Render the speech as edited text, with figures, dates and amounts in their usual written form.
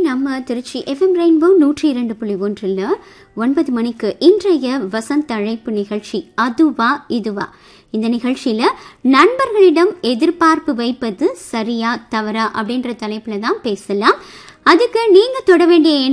நம்ம Trichy FM rainbow 102.1 9 மணிக்கு இன்றைய வசந்த் அழைப்பு நிகழ்ச்சி அதுவா இதுவா. இந்த நிகழ்ச்சியில நண்பர்களிடம் எதிர்பார்ப்பு வைப்பது சரியா தவறா அப்படின்ற தலைப்புல தான் பேசலாம். அதுக்கு நீங்க தொட வேண்டிய